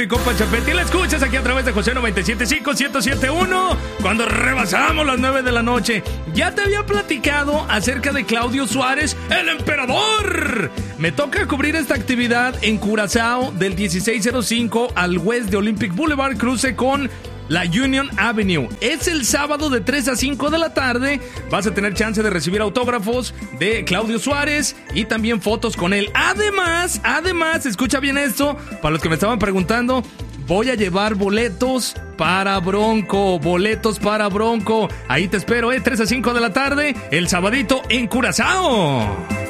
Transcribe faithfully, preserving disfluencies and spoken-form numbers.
Mi compa Chapete, y la escuchas aquí a través de José noventa y siete punto cinco, ciento siete punto uno, cuando rebasamos las nueve de la noche. Ya te había platicado acerca de Claudio Suárez, el emperador. Me toca cubrir esta actividad en Curazao del dieciséis cero cinco al West de Olympic Boulevard, cruce con la Union Avenue. Es el sábado de tres a cinco de la tarde. Vas a tener chance de recibir autógrafos de Claudio Suárez y también fotos con él. Además, además, escucha bien esto, para los que me estaban preguntando, voy a llevar boletos para Bronco, boletos para Bronco. Ahí te espero, eh, tres a cinco de la tarde, el sabadito en Curazao.